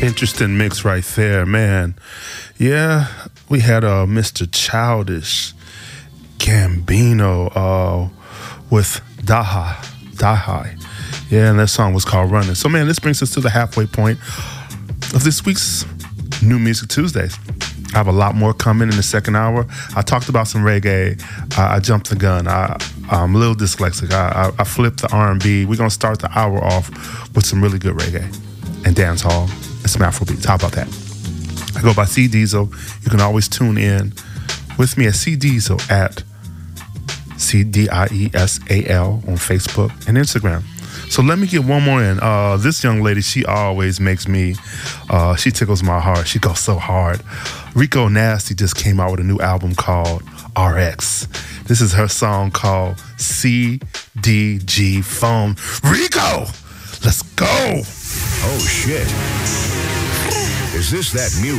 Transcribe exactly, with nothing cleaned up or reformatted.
Interesting mix right there, man. Yeah, we had uh, Mister Childish Gambino uh, with Daha, Daha. Yeah, and that song was called Running. So, man, this brings us to the halfway point of this week's New Music Tuesdays. I have a lot more coming in the second hour. I talked about some reggae. I, I jumped the gun. I, I'm a little dyslexic. I, I, I flipped the R and B. We're going to start the hour off with some really good reggae and dance hall and some Afro beats. How about that? I go by C Diesel. You can always tune in with me at C Diesel at C D I E S A L on Facebook and Instagram. So let me get one more in. Uh, this young lady, she always makes me, uh, she tickles my heart. She goes so hard. Rico Nasty just came out with a new album called R X. This is her song called C D G Phone. Rico, let's go. Oh, shit. Is this that music?